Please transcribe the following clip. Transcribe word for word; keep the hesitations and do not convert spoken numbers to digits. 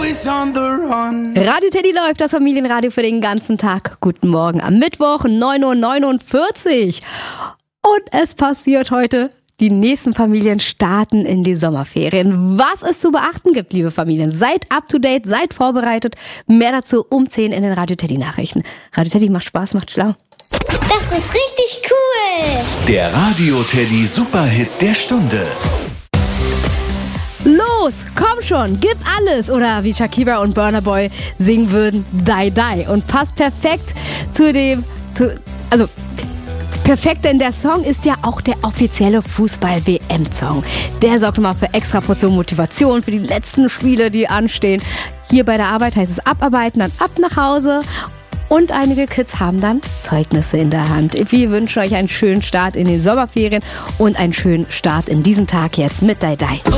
always on the run. Radio Teddy läuft, das Familienradio für den ganzen Tag. Guten Morgen am Mittwoch, neun Uhr neunundvierzig. Und es passiert heute. Die nächsten Familien starten in die Sommerferien. Was es zu beachten gibt, liebe Familien, seid up to date, seid vorbereitet. Mehr dazu um zehn in den Radio Teddy Nachrichten. Radio Teddy macht Spaß, macht schlau. Das ist richtig cool. Der Radio Teddy Superhit der Stunde. Los, komm schon, gib alles. Oder wie Shakira und Burna Boy singen würden, Die Die. Und passt perfekt zu dem, zu, also perfekt, denn der Song ist ja auch der offizielle Fußball-W M-Song. Der sorgt mal für extra Portion Motivation für die letzten Spiele, die anstehen. Hier bei der Arbeit heißt es abarbeiten, dann ab nach Hause. Und einige Kids haben dann Zeugnisse in der Hand. Wir wünschen euch einen schönen Start in den Sommerferien und einen schönen Start in diesen Tag jetzt mit Die Die.